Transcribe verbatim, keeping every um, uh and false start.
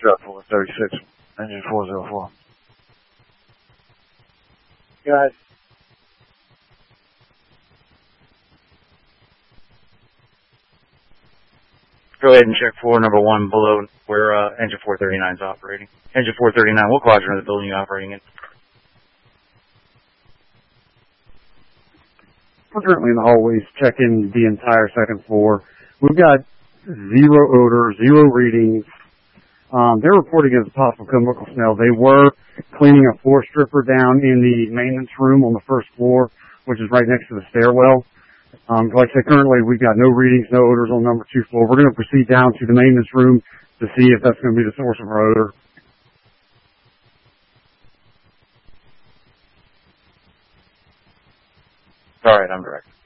Shut four thirty-six, engine four oh four. Go ahead. Go ahead and check floor number one below where uh, engine four thirty-nine is operating. Engine four thirty-nine, what quadrant of the building are you operating in? We're currently in the hallways checking the entire second floor. We've got zero odor, zero readings. Um, they're reporting as a possible chemical smell. They were cleaning a floor stripper down in the maintenance room on the first floor, which is right next to the stairwell. Um, like I said, currently we've got no readings, no odors on number two floor. We're going to proceed down to the maintenance room to see if that's going to be the source of our odor. All right, I'm direct.